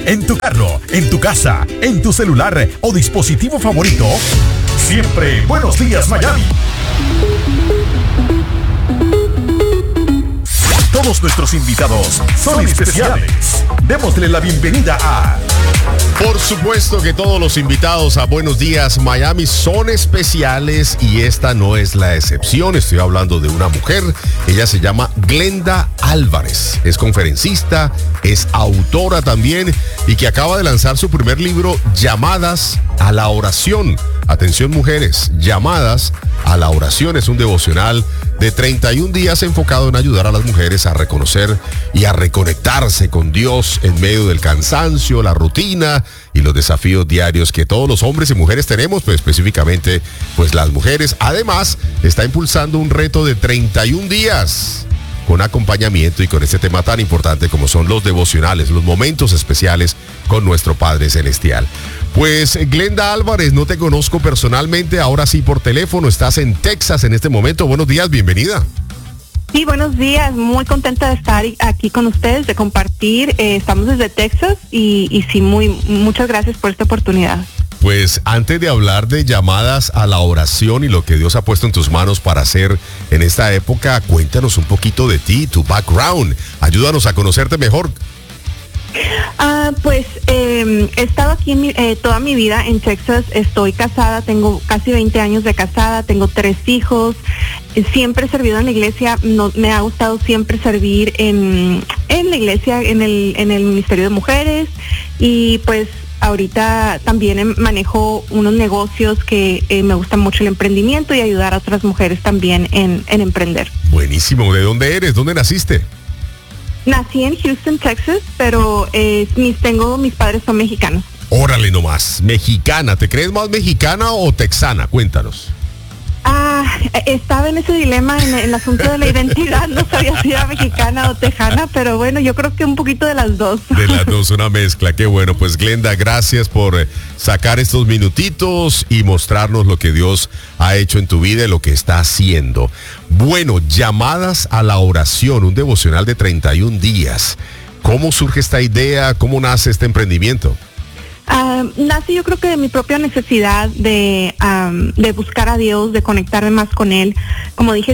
en tu carro, en tu casa, en tu celular o dispositivo favorito. Siempre Buenos Días Miami. Todos nuestros invitados son especiales. Démosle la bienvenida a... Por supuesto que todos los invitados a Buenos Días Miami son especiales y esta no es la excepción. Estoy hablando de una mujer. Ella se llama Glenda Álvarez. Es conferencista, es autora también y que acaba de lanzar su primer libro, Llamadas a la Oración. Atención mujeres, Llamadas a la Oración es un devocional de 31 días enfocado en ayudar a las mujeres a reconocer y a reconectarse con Dios en medio del cansancio, la rutina y los desafíos diarios que todos los hombres y mujeres tenemos, pero específicamente pues las mujeres. Además, está impulsando un reto de 31 días con acompañamiento y con este tema tan importante como son los devocionales, los momentos especiales con nuestro Padre Celestial. Pues Glenda Álvarez, no te conozco personalmente, ahora sí por teléfono, estás en Texas en este momento. Buenos días, bienvenida. Sí, buenos días, muy contenta de estar aquí con ustedes, de compartir. Estamos desde Texas y sí, muchas gracias por esta oportunidad. Pues antes de hablar de llamadas a la oración y lo que Dios ha puesto en tus manos para hacer en esta época, cuéntanos un poquito de ti, tu background. Ayúdanos a conocerte mejor. He estado aquí toda mi vida en Texas. Estoy casada, tengo casi 20 años de casada, tengo 3 hijos. Siempre he servido en la iglesia. Me ha gustado siempre servir en la iglesia, en el Ministerio de Mujeres, y pues ahorita también manejo unos negocios que me gusta mucho el emprendimiento y ayudar a otras mujeres también en emprender. Buenísimo. ¿De dónde eres? ¿Dónde naciste? Nací en Houston, Texas, pero mis padres son mexicanos. Órale nomás, mexicana. ¿Te crees más mexicana o texana? Cuéntanos. Estaba en ese dilema en el asunto de la identidad. No sabía si era mexicana o tejana, pero bueno, yo creo que un poquito de las dos. De las dos, una mezcla. Qué bueno. Pues Glenda, gracias por sacar estos minutitos y mostrarnos lo que Dios ha hecho en tu vida y lo que está haciendo. Bueno, Llamadas a la Oración, un devocional de 31 días. ¿Cómo surge esta idea? ¿Cómo nace este emprendimiento? Nace yo creo que de mi propia necesidad de buscar a Dios, de conectarme más con Él. Como dije,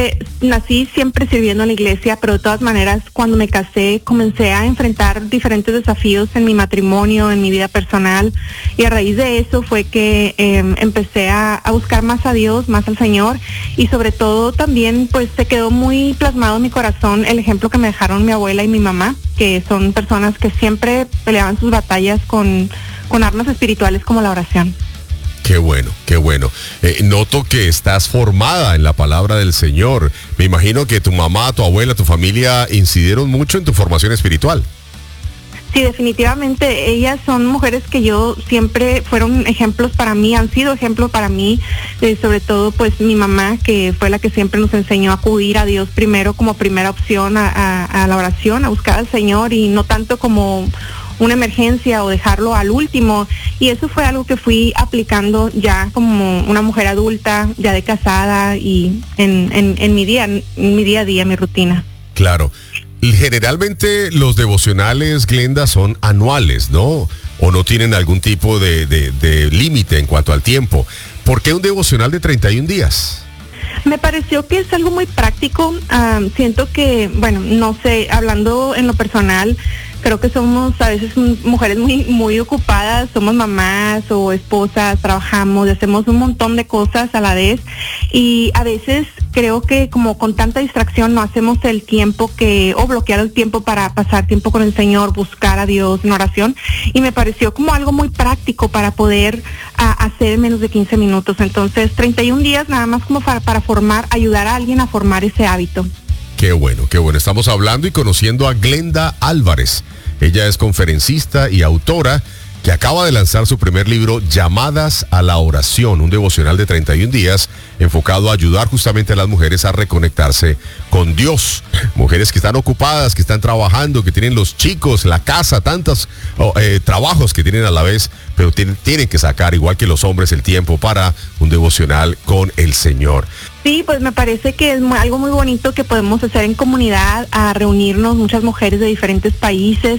nací siempre sirviendo en la iglesia, pero de todas maneras cuando me casé comencé a enfrentar diferentes desafíos en mi matrimonio, en mi vida personal, y a raíz de eso fue que empecé a buscar más a Dios, más al Señor, y sobre todo también pues se quedó muy plasmado en mi corazón el ejemplo que me dejaron mi abuela y mi mamá, que son personas que siempre peleaban sus batallas con armas espirituales como la oración. Qué bueno, qué bueno. Noto que estás formada en la palabra del Señor. Me imagino que tu mamá, tu abuela, tu familia incidieron mucho en tu formación espiritual. Sí, definitivamente. Ellas son mujeres que yo siempre fueron ejemplos para mí, han sido ejemplos para mí, sobre todo pues mi mamá, que fue la que siempre nos enseñó a acudir a Dios primero como primera opción a la oración, a buscar al Señor y no tanto como una emergencia o dejarlo al último, y eso fue algo que fui aplicando ya como una mujer adulta, ya de casada y en mi día a día, mi rutina. Claro. Generalmente los devocionales, Glenda, son anuales, ¿no? O no tienen algún tipo de límite en cuanto al tiempo. ¿Por qué un devocional de 31 días? Me pareció que es algo muy práctico. Siento que, bueno, no sé, hablando en lo personal, creo que somos a veces mujeres muy ocupadas, somos mamás o esposas, trabajamos, hacemos un montón de cosas a la vez, y a veces creo que como con tanta distracción no hacemos el tiempo o bloquear el tiempo para pasar tiempo con el Señor, buscar a Dios en oración, y me pareció como algo muy práctico para poder hacer en menos de 15 minutos. Entonces 31 días nada más como para ayudar a alguien a formar ese hábito. Qué bueno, qué bueno. Estamos hablando y conociendo a Glenda Álvarez. Ella es conferencista y autora que acaba de lanzar su primer libro, Llamadas a la Oración, un devocional de 31 días enfocado a ayudar justamente a las mujeres a reconectarse con Dios. Mujeres que están ocupadas, que están trabajando, que tienen los chicos, la casa, tantos trabajos que tienen a la vez, pero tienen que sacar, igual que los hombres, el tiempo para un devocional con el Señor. Sí, pues me parece que es algo muy bonito que podemos hacer en comunidad, a reunirnos muchas mujeres de diferentes países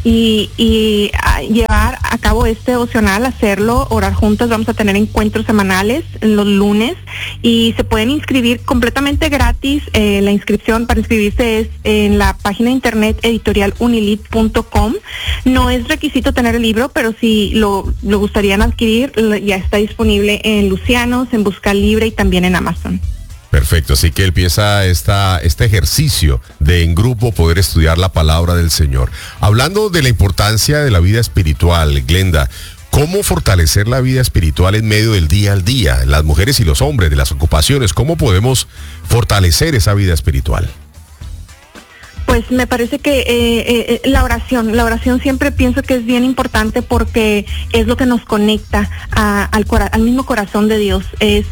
y a llevar a cabo este devocional, hacerlo, orar juntas. Vamos a tener encuentros semanales los lunes y se pueden inscribir completamente gratis. La inscripción para inscribirse es en la página de internet editorialunilit.com. No es requisito tener el libro, pero si lo gustarían adquirir, ya está disponible en Lucianos, en Busca Libre y también en Amazon. Perfecto, así que empieza este ejercicio de en grupo poder estudiar la palabra del Señor. Hablando de la importancia de la vida espiritual, Glenda, ¿cómo fortalecer la vida espiritual en medio del día al día? Las mujeres y los hombres, de las ocupaciones, ¿cómo podemos fortalecer esa vida espiritual? Pues me parece que la oración siempre pienso que es bien importante porque es lo que nos conecta al mismo corazón de Dios.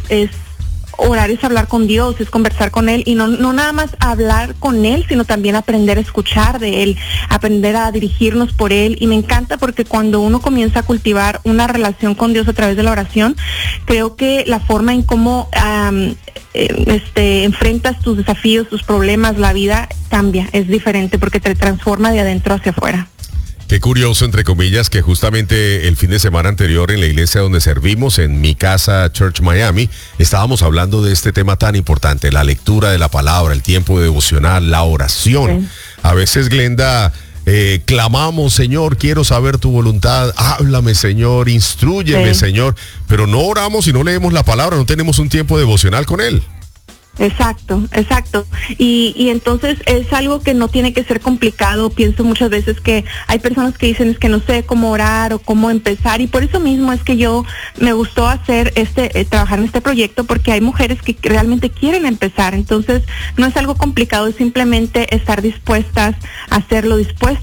Orar es hablar con Dios, es conversar con Él y no nada más hablar con Él, sino también aprender a escuchar de Él, aprender a dirigirnos por Él. Y me encanta porque cuando uno comienza a cultivar una relación con Dios a través de la oración, creo que la forma en cómo enfrentas tus desafíos, tus problemas, la vida cambia, es diferente porque te transforma de adentro hacia afuera. Qué curioso, entre comillas, que justamente el fin de semana anterior en la iglesia donde servimos, en Mi Casa Church Miami, estábamos hablando de este tema tan importante, la lectura de la palabra, el tiempo devocional, la oración. Sí. A veces, Glenda, clamamos, Señor, quiero saber tu voluntad, háblame, Señor, instrúyeme, sí, Señor, pero no oramos y no leemos la palabra, no tenemos un tiempo devocional con Él. Exacto. Y entonces es algo que no tiene que ser complicado. Pienso muchas veces que hay personas que dicen es que no sé cómo orar o cómo empezar, y por eso mismo es que yo me gustó hacer trabajar en este proyecto, porque hay mujeres que realmente quieren empezar. Entonces no es algo complicado, es simplemente estar dispuestos a hacerlo,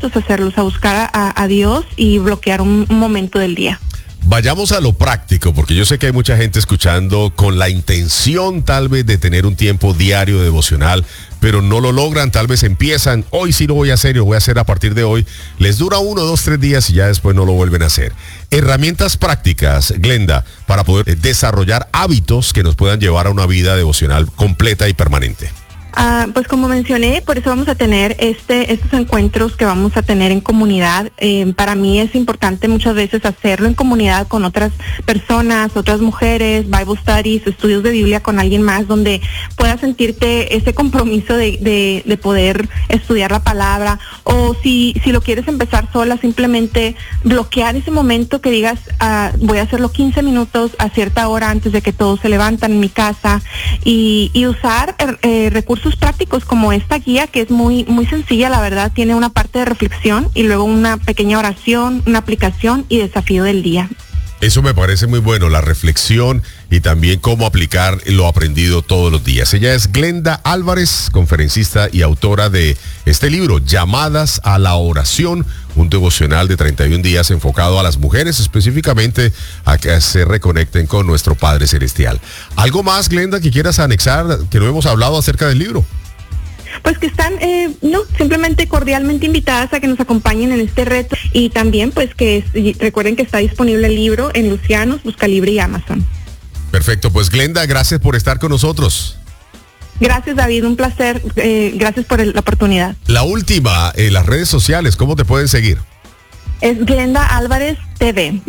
a buscar a Dios y bloquear un momento del día. Vayamos a lo práctico, porque yo sé que hay mucha gente escuchando con la intención tal vez de tener un tiempo diario devocional, pero no lo logran, tal vez empiezan, hoy sí lo voy a hacer, lo voy a hacer a partir de hoy, les dura 1, 2, 3 días y ya después no lo vuelven a hacer. Herramientas prácticas, Glenda, para poder desarrollar hábitos que nos puedan llevar a una vida devocional completa y permanente. Pues como mencioné, por eso vamos a tener estos encuentros que vamos a tener en comunidad. Para mí es importante muchas veces hacerlo en comunidad con otras personas, otras mujeres, Bible studies, estudios de Biblia con alguien más, donde puedas sentirte ese compromiso de poder estudiar la palabra. O si lo quieres empezar sola, simplemente bloquear ese momento que digas, voy a hacerlo 15 minutos a cierta hora antes de que todos se levantan en mi casa, y usar recursos prácticos como esta guía, que es muy sencilla, la verdad. Tiene una parte de reflexión y luego una pequeña oración, una aplicación y desafío del día. Eso me parece muy bueno, la reflexión y también cómo aplicar lo aprendido todos los días. Ella es Glenda Álvarez, conferencista y autora de este libro, Llamadas a la Oración, un devocional de 31 días enfocado a las mujeres, específicamente a que se reconecten con nuestro Padre Celestial. ¿Algo más, Glenda, que quieras anexar, que no hemos hablado acerca del libro? Pues que están, simplemente cordialmente invitadas a que nos acompañen en este reto, y también pues que recuerden que está disponible el libro en Lucianos, Busca Libre y Amazon. Perfecto, pues Glenda, gracias por estar con nosotros. Gracias, David, un placer, gracias por la oportunidad. La última, las redes sociales, ¿cómo te pueden seguir? Es Glenda Álvarez TV.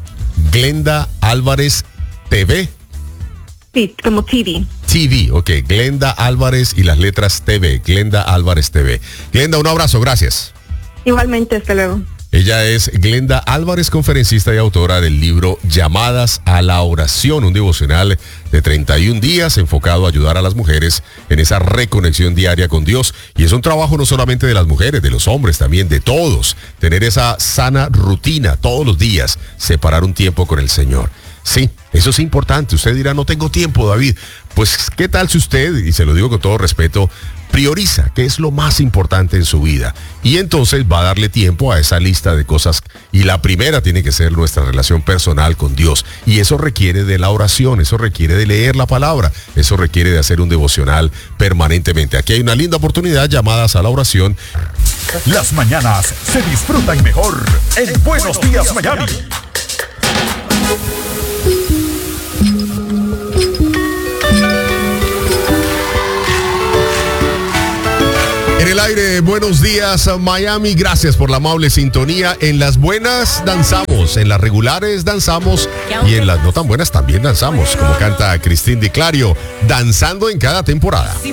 Glenda Álvarez TV. Sí, como TV. TV, ok. Glenda Álvarez y las letras TV. Glenda Álvarez TV. Glenda, un abrazo, gracias. Igualmente, hasta luego. Ella es Glenda Álvarez, conferencista y autora del libro Llamadas a la Oración, un devocional de 31 días enfocado a ayudar a las mujeres en esa reconexión diaria con Dios. Y es un trabajo no solamente de las mujeres, de los hombres, también de todos. Tener esa sana rutina todos los días, separar un tiempo con el Señor. Sí, eso es importante. Usted dirá, no tengo tiempo, David. Pues, ¿qué tal si usted, y se lo digo con todo respeto, prioriza qué es lo más importante en su vida? Y entonces va a darle tiempo a esa lista de cosas. Y la primera tiene que ser nuestra relación personal con Dios. Y eso requiere de la oración, eso requiere de leer la palabra, eso requiere de hacer un devocional permanentemente. Aquí hay una linda oportunidad, Llamadas a la Oración. Las mañanas se disfrutan mejor en Buenos Días, Miami. el aire, buenos días Miami, gracias por la amable sintonía. En las buenas danzamos, en las regulares danzamos y en las no tan buenas también danzamos, como canta Cristín Di Clario, danzando en cada temporada.